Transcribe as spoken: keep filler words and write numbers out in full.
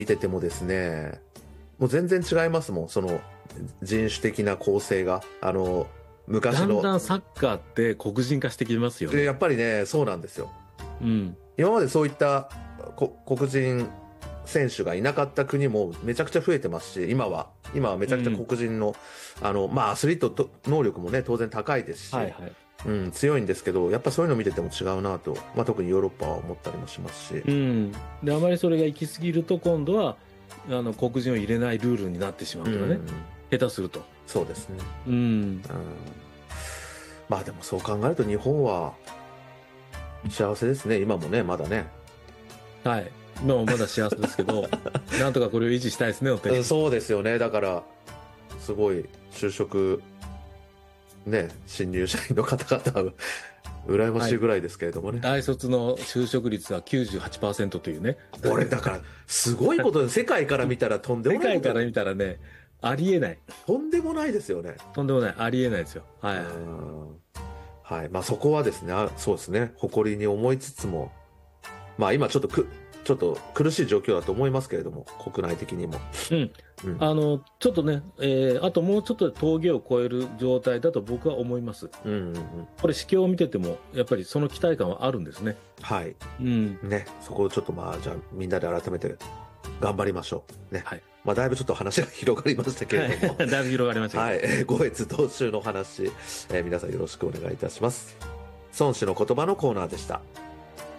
見ててもですね、もう全然違いますもん、その人種的な構成が。あの昔のだんだんサッカーって黒人化してきますよね。 でやっぱりね、そうなんですよ。 うん。 今までそういったこ黒人選手がいなかった国もめちゃくちゃ増えてますし、今は今はめちゃくちゃ黒人の、うん、あのまあアスリートと能力もね当然高いですし、 はいはい、 うん、強いんですけど、やっぱそういうの見てても違うなと、まあ、特にヨーロッパは思ったりもしますし、 うん、であまりそれが行き過ぎると今度はあの黒人を入れないルールになってしまうとかね、うん、下手すると。 そうですね、 うん、うん、 まあでもそう考えると日本は幸せですね、今もね、まだね。 はい、今もまだ幸せですけどなんとかこれを維持したいですね、お手に。 そうですよね。だからすごい就職ね、新入社員の方々羨ましいぐらいですけれどもね、 はい、大卒の就職率は きゅうじゅうはちパーセント というね。 これだからすごいことで、世界から見たらとんでもない世界から見たらね、ありえない、 とんでもないですよね。 とんでもない、ありえないですよ。はい、 はい、まあそこはですね、あ、そうですね、誇りに思いつつも、まあ今ちょっとくちょっと苦しい状況だと思いますけれども、国内的にも。 うん、うん、あのちょっとね、えー、あともうちょっとで峠を越える状態だと僕は思います。うんうんうん、これ、市況を見てても、やっぱりその期待感はあるんですね。 はい。 うん。 ね、そこをちょっとまあ、じゃあみんなで改めて頑張りましょう。ね。はい。まあ、だいぶちょっと話が広がりましたけれども。 はい、だいぶ広がりましたけど。はい。五越同州の話、えー、皆さんよろしくお願いいたします。孫子の言葉のコーナーでした。